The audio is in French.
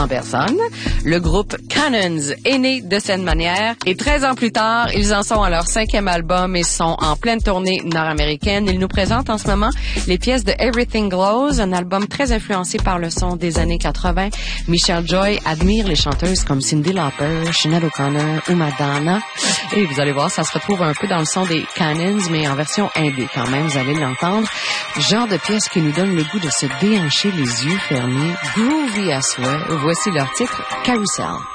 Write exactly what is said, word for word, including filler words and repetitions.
en personne. Le groupe Cannons est né de cette manière et treize ans plus tard, ils en sont à leur cinquième album et sont en pleine tournée nord-américaine. Ils nous présentent en ce moment les pièces de Everything Glows, un album très influencé par le son des années quatre-vingts. Michelle Joy admire les chanteuses comme Cyndi Lauper, Sinead O'Connor ou Madonna. Et vous allez voir, ça se retrouve un peu dans le son des Cannons, mais en version indé quand même, vous allez l'entendre. Genre de pièce qui nous donne le goût de se déhancher les yeux fermés, groovy à souhait. Voici leur titre, Carousel.